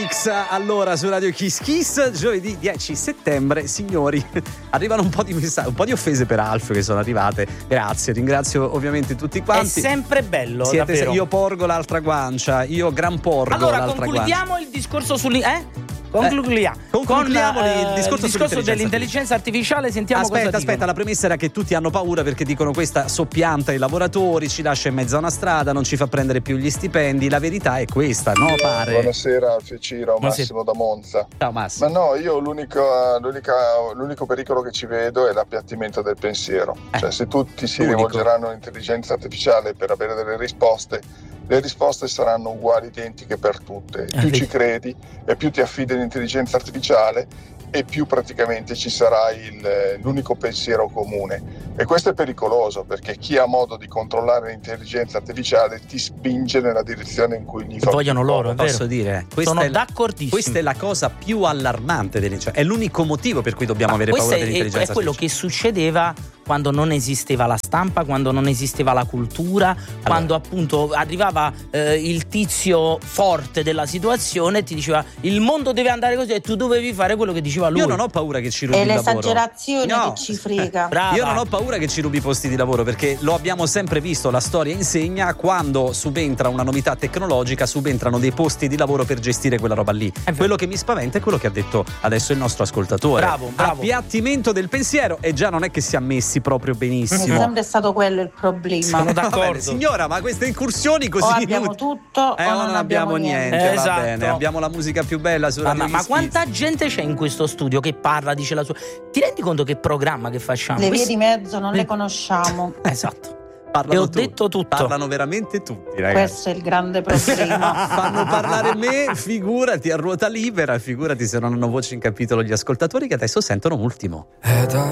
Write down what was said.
Mix allora su Radio Kiss Kiss, giovedì 10 settembre. Signori, arrivano un po' di messaggi, un po' di offese per Alf che sono arrivate. Grazie, ringrazio ovviamente tutti quanti. È sempre bello, Siete, davvero. Io porgo l'altra guancia, io gran porgo allora, l'altra guancia. Allora, concludiamo il discorso concludiamo il discorso dell'intelligenza artificiale. Sentiamo aspetta, la premessa era che tutti hanno paura perché dicono questa soppianta i lavoratori, ci lascia in mezzo a una strada, non ci fa prendere più gli stipendi. La verità è questa, no? Pare. Buonasera Ciro, Massimo da Monza. Ciao Massimo. Ma no, io l'unico pericolo che ci vedo è l'appiattimento del pensiero. Cioè, se tutti si rivolgeranno all'intelligenza artificiale per avere delle risposte, le risposte saranno uguali, identiche per tutte. Più ci credi e più ti affidi all'intelligenza artificiale e più praticamente ci sarà l'unico pensiero comune. E questo è pericoloso perché chi ha modo di controllare l'intelligenza artificiale ti spinge nella direzione in cui gli fa vogliono loro, posso dire. Sono d'accordissimo. Questa è la cosa più allarmante è l'unico motivo per cui dobbiamo avere paura dell'intelligenza artificiale. È quello che succedeva quando non esisteva la stampa, quando non esisteva la cultura, quando appunto arrivava il tizio forte della situazione e ti diceva il mondo deve andare così e tu dovevi fare quello che diceva lui. Io non ho paura che ci rubi il lavoro. È l'esagerazione che ci frega. Brava. Io non ho paura che ci rubi i posti di lavoro perché lo abbiamo sempre visto, la storia insegna, quando subentra una novità tecnologica subentrano dei posti di lavoro per gestire quella roba lì. Quello che mi spaventa è quello che ha detto adesso il nostro ascoltatore. Bravo. Appiattimento del pensiero, e già non è che si è messi proprio benissimo. È sempre stato quello il problema. Sono d'accordo. Bene, signora, ma queste incursioni così o abbiamo tutto o non abbiamo niente. Esatto. Va bene, abbiamo la musica più bella su Radio ma quanta gente c'è in questo studio che parla, dice la sua. Ti rendi conto che programma che facciamo? Le vie di mezzo non le conosciamo. Esatto. Parlano detto tutto. Parlano veramente tutti, ragazzi. Questo è il grande problema. Fanno parlare me, figurati a ruota libera, figurati se non hanno voce in capitolo gli ascoltatori che adesso sentono Ultimo.